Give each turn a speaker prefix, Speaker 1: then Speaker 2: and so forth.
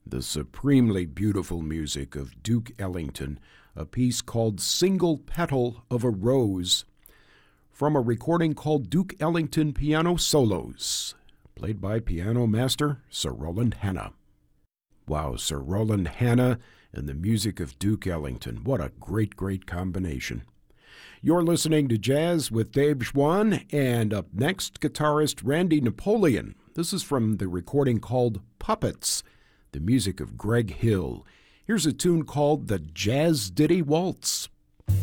Speaker 1: The supremely beautiful music of Duke Ellington, a piece called Single Petal of a Rose, from a recording called Duke Ellington Piano Solos, played by piano master Sir Roland Hanna. Wow, Sir Roland Hanna and the music of Duke Ellington. What a great, great combination. You're listening to Jazz with Dave Schwann, and up next, guitarist Randy Napoleon. This is from the recording called Puppets, the music of Greg Hill. Here's a tune called the Jazz Ditty Waltz.